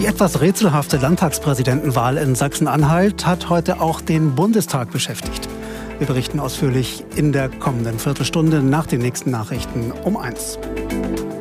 Die etwas rätselhafte Landtagspräsidentenwahl in Sachsen-Anhalt hat heute auch den Bundestag beschäftigt. Wir berichten ausführlich in der kommenden Viertelstunde nach den nächsten Nachrichten um 1.